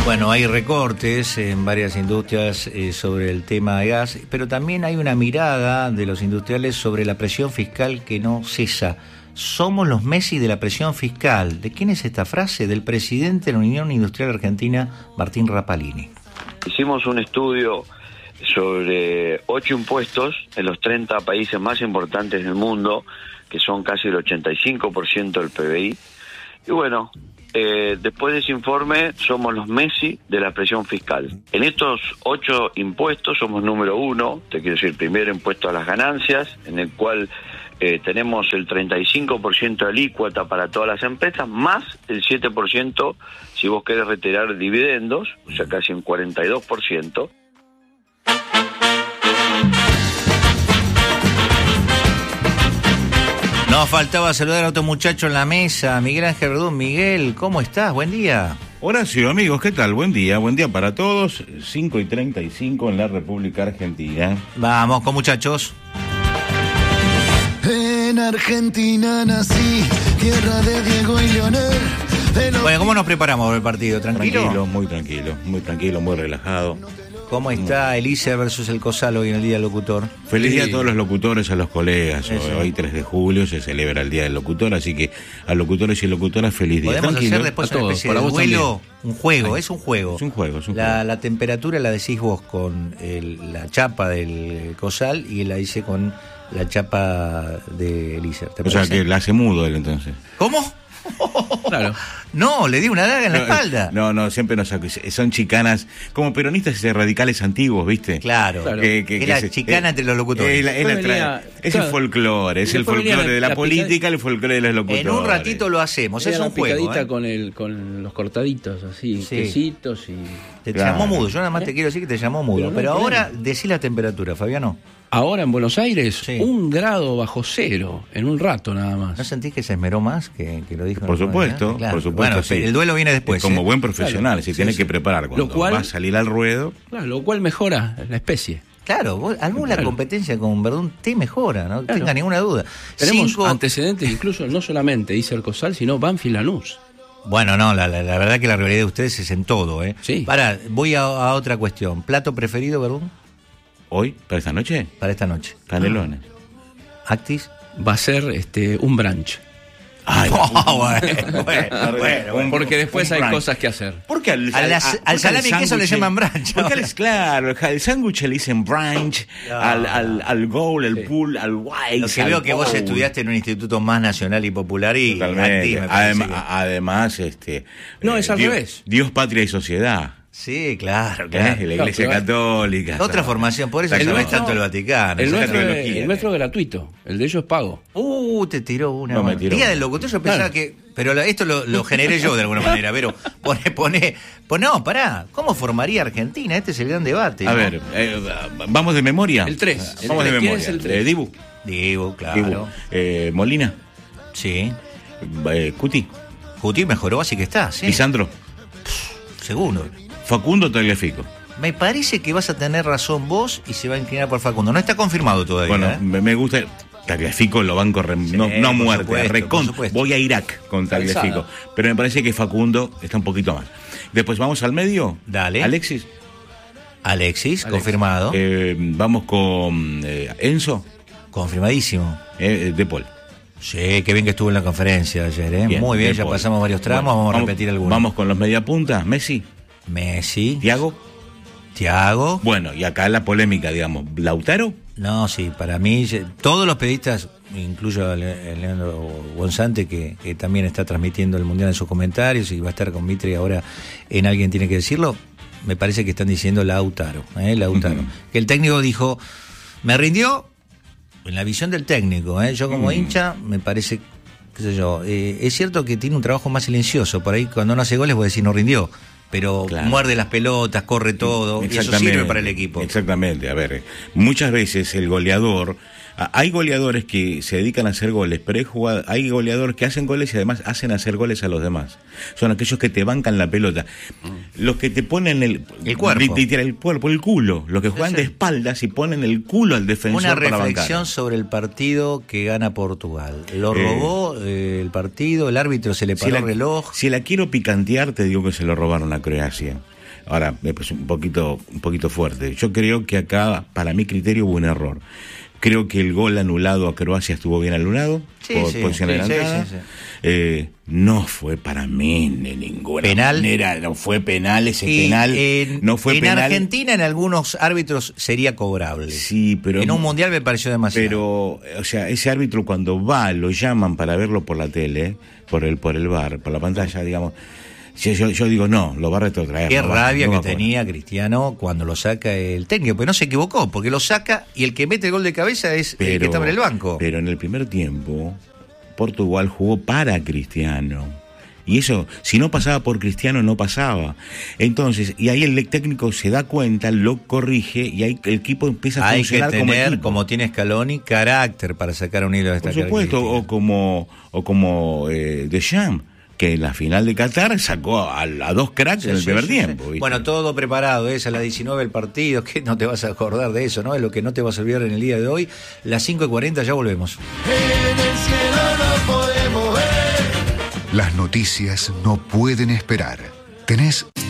Bueno, hay recortes en varias industrias sobre el tema de gas, pero también hay una mirada de los industriales sobre la presión fiscal que no cesa. Somos los Messi de la presión fiscal. ¿De quién es esta frase? Del presidente de la Unión Industrial Argentina, Martín Rapalini. Hicimos un estudio sobre 8 impuestos en los 30 países más importantes del mundo, que son casi el 85% del PBI. Y bueno, después de ese informe, somos los Messi de la presión fiscal. En estos 8 impuestos somos número 1, te quiero decir, primero impuesto a las ganancias, en el cual tenemos el 35% de alícuota para todas las empresas, más el 7% si vos querés retirar dividendos, o sea, casi un 42%. Nos faltaba saludar a otro muchacho en la mesa, Miguel Ángel Verdún. Miguel, ¿cómo estás? Buen día. Horacio, amigos, ¿qué tal? Buen día para todos. 5:35 en la República Argentina. Vamos con muchachos. En Argentina nací, tierra de Diego y Leonel. Bueno, ¿cómo nos preparamos para el partido? ¿Tranquilo? Muy tranquilo, muy relajado. ¿Cómo está Elícer versus el COSAL hoy en el Día del Locutor? Feliz día a todos los locutores, a los colegas. Eso. Hoy 3 de julio se celebra el Día del Locutor, así que a locutores y locutoras feliz día. Podemos Tranquilo, hacer después una especie de duelo, un juego, es un juego. Es un juego. La temperatura la decís vos con la chapa del COSAL y la hice con la chapa de Elícer. O sea que la hace mudo él entonces. ¿Cómo? Claro. No, le di una daga en la espalda. No, siempre nos son chicanas, como peronistas y radicales antiguos, ¿viste? Claro. Es la chicana entre los locutores. Es el folclore, es el folclore de la política, el folclore de los locutores. En un ratito lo hacemos, es un juego. Picadita con los cortaditos, así, sí. Quesitos y... Te llamó mudo, yo nada más te quiero decir que te llamó mudo. Pero ahora decí la temperatura, Fabiano. Ahora en Buenos Aires, sí. 1 grado bajo cero, en un rato nada más. ¿No sentís que se esmeró más que lo dijo? Por supuesto, claro. por supuesto. Bueno, sí. El duelo viene después. Como buen profesional, se tiene que preparar cuando va a salir al ruedo. Claro, lo cual mejora la especie. Claro, la competencia con Verdún te mejora, no tenga ninguna duda. Tenemos antecedentes, incluso no solamente dice el COSAL, sino Banfield Lanús. Bueno, no, la verdad que la rivalidad de ustedes es en todo, ¿eh? Sí. Voy a otra cuestión. ¿Plato preferido, Verdún? ¿Hoy? ¿Para esta noche? Para esta noche. Canelones. ¿Actis? Va a ser un brunch. Ay, bueno, porque después hay cosas que hacer. ¿Por qué al salami y queso le llaman brunch? Claro, al sándwich le dicen brunch, al goal, al pool, al white. Lo que veo que vos estudiaste en un instituto más nacional y popular y totalmente. Además, no, es al revés. Dios, patria y sociedad. Sí, claro. La Iglesia Católica. Otra formación, por eso no es tanto el Vaticano. El nuestro es gratuito, el de ellos es pago. Te tiró una. No me tiró. Día del locutor, yo pensaba que. Pero esto lo generé yo de alguna manera, pero no, pará. ¿Cómo formaría Argentina? Este es el gran debate. A ver, vamos de memoria. El 3. Vamos de memoria. Es el 3? Dibu, claro. Molina. Sí. Cuti mejoró, así que está, sí. Lisandro. Seguro. Facundo Tagliafico. Me parece que vas a tener razón vos y se va a inclinar por Facundo. No está confirmado todavía. Bueno, me gusta. Tagliafico lo banco no muerte, voy a Irak con Tagliafico. Pero me parece que Facundo está un poquito más. Después vamos al medio. Dale. Alexis, confirmado. Vamos con Enzo. Confirmadísimo. De Paul. Sí, qué bien que estuvo en la conferencia ayer, ¿eh? Bien, muy bien, ya Paul. pasamos varios tramos, vamos a repetir algunos. Vamos con los mediapuntas. Messi. Thiago. Bueno, y acá la polémica, digamos. ¿Lautaro? No, sí, para mí, todos los periodistas, incluyo a Leandro Gonzante, que también está transmitiendo el Mundial en sus comentarios y va a estar con Mitre ahora en Alguien Tiene que Decirlo, me parece que están diciendo Lautaro. Uh-huh. Que el técnico dijo, me rindió en la visión del técnico, yo como hincha, me parece, qué sé yo, es cierto que tiene un trabajo más silencioso, por ahí cuando no hace goles voy a decir no rindió. Pero muerde las pelotas, corre todo, y eso sirve para el equipo. Exactamente, a ver, muchas veces el goleador, hay goleadores que se dedican a hacer goles, pero hay goleadores que hacen goles y además hacen hacer goles a los demás. Son aquellos que te bancan la pelota. Los que te ponen el cuerpo, el culo, los que juegan de espaldas y ponen el culo al defensor para bancar. Una reflexión sobre el partido que gana Portugal. Lo robó el partido, el árbitro se le paró el reloj. Si la quiero picantear, te digo que se lo robaron a Croacia. Ahora, me parece un poquito fuerte. Yo creo que acá, para mi criterio, hubo un error. Creo que el gol anulado a Croacia estuvo bien anulado, por posición adelantada. No fue para mí de ninguna manera, no fue penal ese penal. No fue en penal. Argentina, en algunos árbitros sería cobrable. Sí, pero en un mundial me pareció demasiado. Pero, o sea, ese árbitro cuando lo llaman para verlo por la tele, por el VAR, por la pantalla, digamos. Yo digo, no, lo va a retrotraer. Qué rabia que tenía Cristiano cuando lo saca el técnico, pero no se equivocó, porque lo saca y el que mete el gol de cabeza es el que estaba en el banco. Pero en el primer tiempo, Portugal jugó para Cristiano. Y eso, si no pasaba por Cristiano, no pasaba. Entonces, y ahí el técnico se da cuenta, lo corrige, y ahí el equipo empieza a funcionar como equipo. Hay que tener, como tiene Scaloni, carácter para sacar un hilo de esta característica. Por supuesto, o como Deschamps, que en la final de Qatar sacó a dos cracks en el primer tiempo. ¿Viste? Bueno, todo preparado, es a las 19 el partido, que no te vas a acordar de eso, ¿no? Es lo que no te vas a olvidar en el día de hoy. Las 5:40, ya volvemos. En el cielo no podemos ver. Las noticias no pueden esperar. Tenés